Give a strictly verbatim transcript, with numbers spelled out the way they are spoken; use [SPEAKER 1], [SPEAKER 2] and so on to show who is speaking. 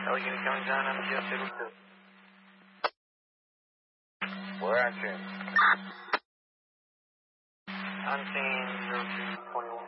[SPEAKER 1] Allegheny County John, M G S zero two.
[SPEAKER 2] Where at you?
[SPEAKER 1] I'm saying zero two twenty-one.